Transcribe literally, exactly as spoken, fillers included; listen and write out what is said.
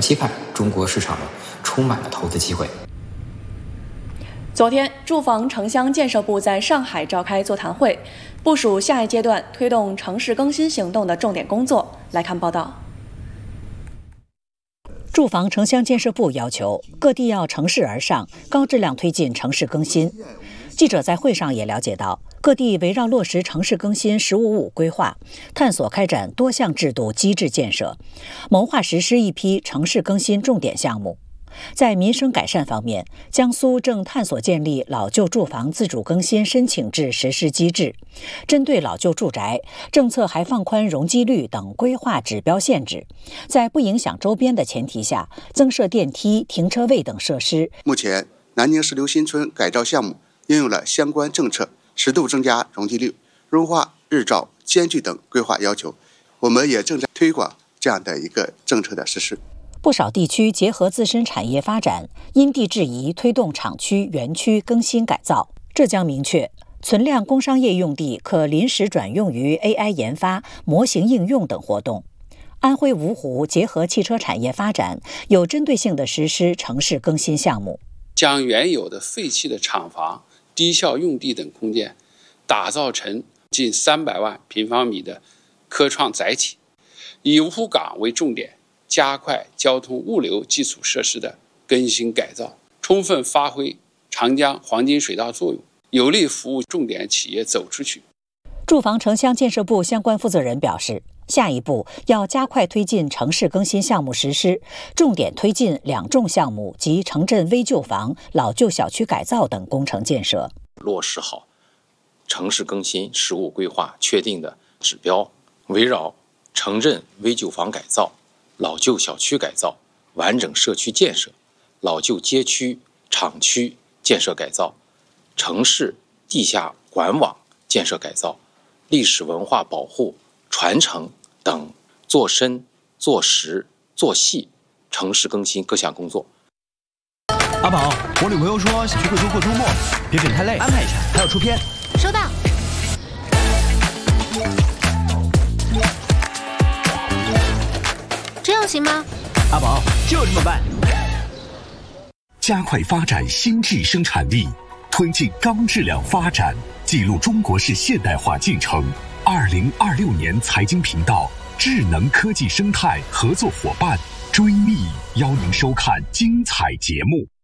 期看，中国市场呢充满了投资机会。 昨天，住房城乡建设部在上海召开座谈会，部署下一阶段推动城市更新行动的重点工作。来看报道。 住房城乡建设部要求各地要乘势而上，高质量推进城市更新。记者在会上也了解到，各地围绕落实城市更新“十五五”规划，探索开展多项制度机制建设，谋划实施一批城市更新重点项目。在民生改善方面，江苏正探索建立老旧住房自主更新申请制实施机制，针对老旧住宅，政策还放宽容积率等规划指标限制，在不影响周边的前提下，增设电梯、停车位等设施。 目前，南宁石榴新村改造项目应用了相关政策，适度增加容积率、优化日照间距等规划要求。我们也正在推广这样的一个政策的实施。 不少地区结合自身产业发展，因地制宜推动厂区、园区更新改造。浙江明确，存量工商业用地可临时转用于 A I 研发、模型应用等活动。安徽芜湖结合汽车产业发展，有针对性地实施城市更新项目， 将原有的废弃的厂房、低效用地等空间打造成近三百万平方米的科创载体，以芜湖港为重点，加快交通物流基础设施的更新改造，充分发挥长江黄金水道作用，有力服务重点企业走出去。 住房城乡建设部相关负责人表示，下一步要加快推进城市更新项目实施，重点推进两重项目及城镇危旧房、老旧小区改造等工程建设， 落实好城市更新“十五”规划确定的指标，围绕城镇危旧房改造、老旧小区改造、完整社区建设、老旧街区、厂区建设改造、城市地下管网建设改造、历史文化保护传承等做深、做实、做细城市更新各项工作。 阿宝，我女朋友说想去贵州过周末，别整太累，安排一下，还要出片。 收到。这样行吗？ 阿宝，就这么办。 加快发展新质生产力，推进高质量发展，记录中国式现代化进程。二零二六年财经频道智能科技生态合作伙伴追觅，邀您收看精彩节目。